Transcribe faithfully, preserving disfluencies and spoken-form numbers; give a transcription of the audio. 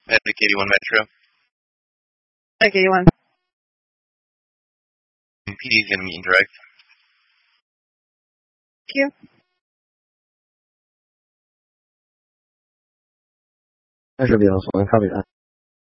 Epic eighty-one Metro. Epic eighty-one. P D's gonna meet in direct. Thank you. That should be also one. Copy that.